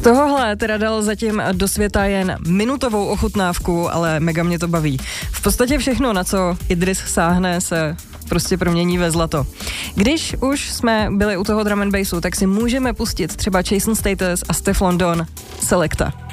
tohohle teda dal zatím do světa jen minutovou ochutnávku, ale mega mě to baví. V podstatě všechno, na co Idris sáhne, se prostě promění ve zlato. Když už jsme byli u toho drum and bassu, tak si můžeme pustit třeba Jason Status a Steph London Selecta.